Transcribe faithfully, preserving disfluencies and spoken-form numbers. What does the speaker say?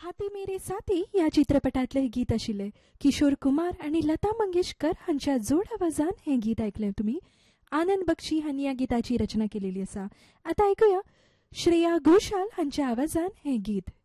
साथी मेरे साथी या चित्रपटातले गीत आशिल्ले किशोर कुमार आणि लता मंगेशकर हांच्या जोड आवाजान हे गीत ऐकले तुम्ही. आनंद बक्षी हांनी या गीताची रचना केलेली असा. आता ऐकूया श्रेया घोषाल हांच्या आवाजान हे गीत.